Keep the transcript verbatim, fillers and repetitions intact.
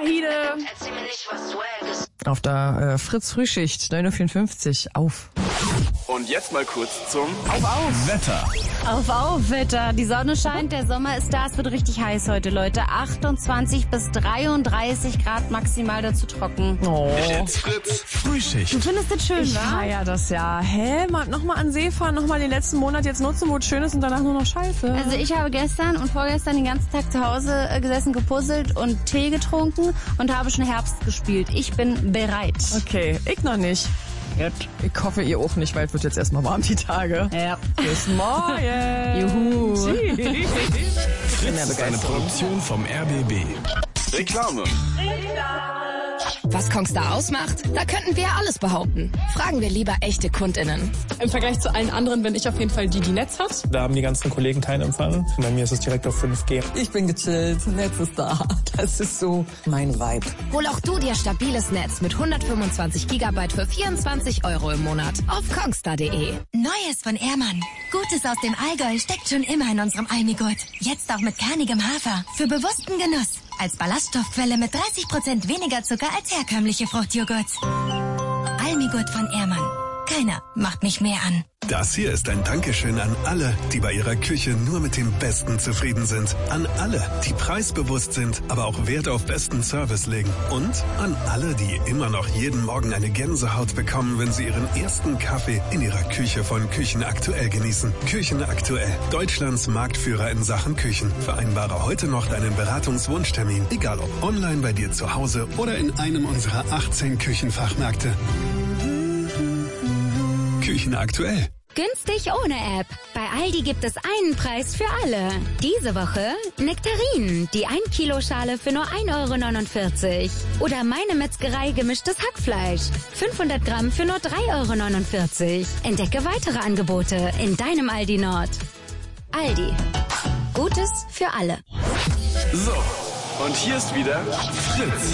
Lieder auf der äh, Fritz-Frühschicht, neun Uhr vierundfünfzig, auf. Und jetzt mal kurz zum Auf, auf. Wetter. Auf, auf, Wetter. Die Sonne scheint, der Sommer ist da. Es wird richtig heiß heute, Leute. achtundzwanzig bis dreiunddreißig Grad maximal, dazu trocken. Oh. Jetzt Fritz Frühschicht. Du findest das schön, Ich wa? feier das ja. Hä? Mal, nochmal an See fahren, nochmal den letzten Monat jetzt nutzen, wo es schön ist und danach nur noch scheiße. Also ich habe gestern und vorgestern den ganzen Tag zu Hause äh, gesessen, gepuzzelt und Tee getrunken und habe schon Herbst gespielt. Ich bin bereit. Okay, ich noch nicht. Ich hoffe, ihr auch nicht, weil es wird jetzt erstmal warm die Tage. Ja. Bis morgen. Juhu. Fritz ist eine Produktion vom R B B. Reklame. Was Kongstar ausmacht? Da könnten wir alles behaupten. Fragen wir lieber echte KundInnen. Im Vergleich zu allen anderen bin ich auf jeden Fall die, die Netz hat. Da haben die ganzen Kollegen keinen Empfang. Bei mir ist es direkt auf fünf G. Ich bin gechillt, Netz ist da. Das ist so mein Vibe. Hol auch du dir stabiles Netz mit hundertfünfundzwanzig Gigabyte für vierundzwanzig Euro im Monat auf kongstar punkt de. Neues von Ehrmann. Gutes aus dem Allgäu steckt schon immer in unserem Almigurt. Jetzt auch mit kernigem Hafer. Für bewussten Genuss. Als Ballaststoffquelle mit dreißig Prozent weniger Zucker als herkömmliche Fruchtjoghurts. Almigurt von Ehrmann. Keiner macht mich mehr an. Das hier ist ein Dankeschön an alle, die bei ihrer Küche nur mit dem Besten zufrieden sind. An alle, die preisbewusst sind, aber auch Wert auf besten Service legen. Und an alle, die immer noch jeden Morgen eine Gänsehaut bekommen, wenn sie ihren ersten Kaffee in ihrer Küche von Küchen aktuell genießen. Küchen aktuell, Deutschlands Marktführer in Sachen Küchen. Vereinbare heute noch deinen Beratungswunschtermin, egal ob online bei dir zu Hause oder in einem unserer achtzehn Küchenfachmärkte. Küchen aktuell. Günstig ohne App. Bei Aldi gibt es einen Preis für alle. Diese Woche Nektarinen, die ein Kilo Schale für nur ein Euro neunundvierzig. Oder Meine Metzgerei gemischtes Hackfleisch. fünfhundert Gramm für nur drei Euro neunundvierzig. Entdecke weitere Angebote in deinem Aldi Nord. Aldi. Gutes für alle. So, und hier ist wieder Fritz.